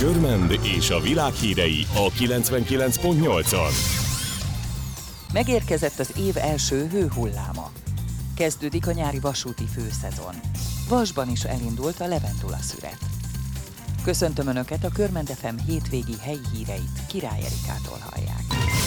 Körmend és a világ hírei a 99.8-on. Megérkezett az év első hőhulláma. Kezdődik a nyári vasúti főszezon. Vasban is elindult a Levendula szüret. Köszöntöm Önöket, a Körmend FM hétvégi helyi híreit Király Erikától hallják.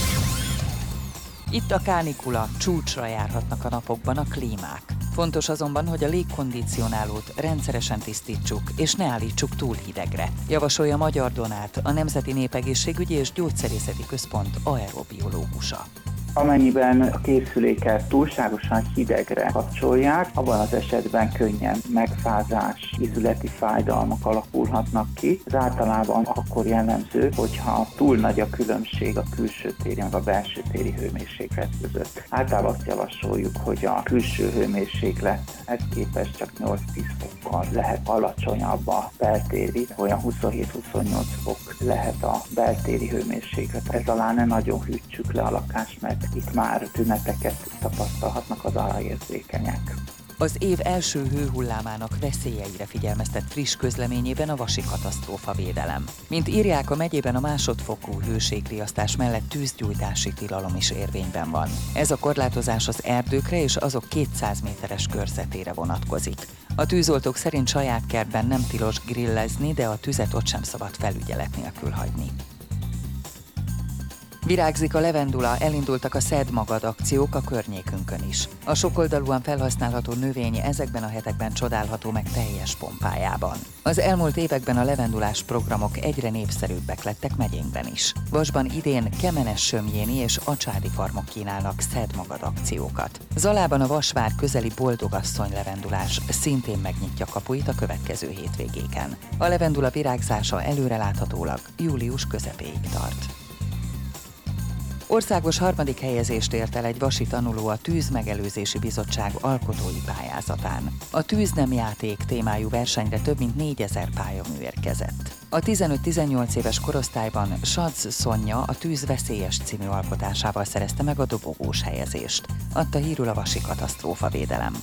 Itt a kánikula, csúcsra járhatnak a napokban a klímák. Fontos azonban, hogy a légkondicionálót rendszeresen tisztítsuk, és ne állítsuk túl hidegre, javasolja Magyar Donát, a Nemzeti Népegészségügyi és Gyógyszerészeti Központ aerobiológusa. Amennyiben a készüléket túlságosan hidegre kapcsolják, abban az esetben könnyen megfázás, ízületi fájdalmak alakulhatnak ki. Ez általában akkor jellemző, hogyha túl nagy a különbség a külső téri meg a belső téri hőmérséklet között. Általában azt javasoljuk, hogy a külső hőmérséklethez képest csak 8-10 fokkal lehet alacsonyabb a beltéri, olyan 27-28 fok lehet a beltéri hőmérséklet. Ez alá ne nagyon hűtsük le a lakást, mert itt már tüneteket tapasztalhatnak az alajérzékenyek. Az év első hőhullámának veszélyeire figyelmeztet friss közleményében a Vasi Katasztrófavédelem. Mint írják, a megyében a másodfokú hőségriasztás mellett tűzgyújtási tilalom is érvényben van. Ez a korlátozás az erdőkre és azok 200 méteres körzetére vonatkozik. A tűzoltók szerint saját kertben nem tilos grillezni, de a tüzet ott sem szabad felügyelet nélkül hagyni. Virágzik a levendula, elindultak a Szedd magad akciók a környékünkön is. A sokoldalúan felhasználható növény ezekben a hetekben csodálható meg teljes pompájában. Az elmúlt években a levendulás programok egyre népszerűbbek lettek megyénkben is. Vasban idén Kemenes-Sömjéni és Acsádi farmok kínálnak Szedd magad akciókat. Zalában a Vasvár közeli Boldogasszony levendulás szintén megnyitja kapuit a következő hétvégéken. A levendula virágzása előreláthatólag július közepéig tart. Országos harmadik helyezést ért el egy vasi tanuló a Tűzmegelőzési Bizottság alkotói pályázatán. A Tűz nem játék témájú versenyre több mint 4000 pályamű érkezett. A 15-18 éves korosztályban Sadz Szonya a Tűz veszélyes című alkotásával szerezte meg a dobogós helyezést, adta hírül a Vasi Katasztrófavédelem.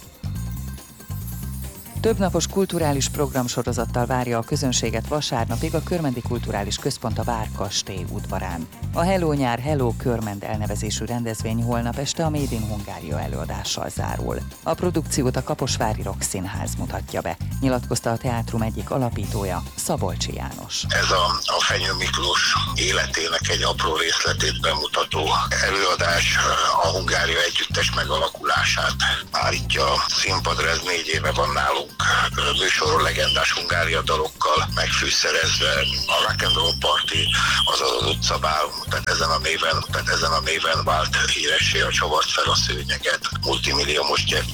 Többnapos kulturális programsorozattal várja a közönséget vasárnapig a Körmendi Kulturális Központ a Várkastély udvarán. A Hello Nyár, Hello Körmend elnevezésű rendezvény holnap este a Made in Hungária előadással zárul. A produkciót a Kaposvári Rock Színház mutatja be, nyilatkozta a teátrum egyik alapítója, Szabolcsi János. Ez a Fenyő Miklós életének egy apró részletét bemutató előadás a Hungária együttes megalakulását állítja színpadra. Ez 4 éve van nálunk műsoron legendás Hungária dalokkal megfűszerezve. A Rock and Roll Party, azaz az utcabál, tehát ezen a néven vált híressé a Csavart fel a szőnyeget multimilliómos